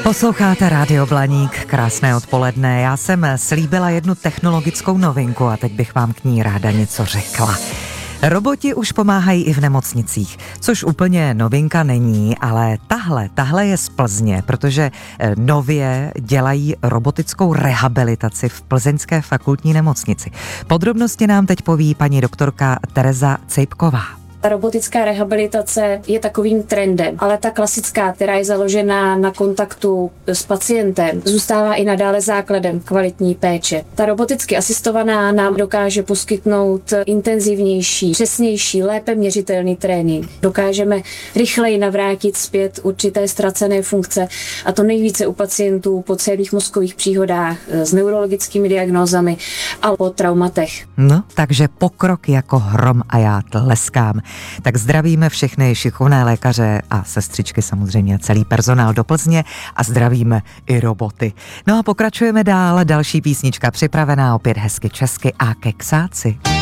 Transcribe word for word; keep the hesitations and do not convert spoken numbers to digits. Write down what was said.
Posloucháte Rádio Blaník, krásné odpoledne. Já jsem slíbila jednu technologickou novinku a teď bych vám k ní ráda něco řekla. Roboti už pomáhají i v nemocnicích, což úplně novinka není, ale tahle, tahle je z Plzně, protože nově dělají robotickou rehabilitaci v plzeňské fakultní nemocnici. Podrobnosti nám teď poví paní doktorka Tereza Cejpková. Ta robotická rehabilitace je takovým trendem, ale ta klasická, která je založená na kontaktu s pacientem, zůstává i nadále základem kvalitní péče. Ta roboticky asistovaná nám dokáže poskytnout intenzivnější, přesnější, lépe měřitelný trénink. Dokážeme rychleji navrátit zpět určité ztracené funkce, a to nejvíce u pacientů po cévních mozkových příhodách s neurologickými diagnózami a po traumatech. No, takže pokrok jako hrom a já tleskám. Tak zdravíme všechny šikovné lékaře a sestřičky, samozřejmě celý personál do Plzně, a zdravíme i roboty. No a pokračujeme dál, další písnička připravená opět hezky česky a keksáci.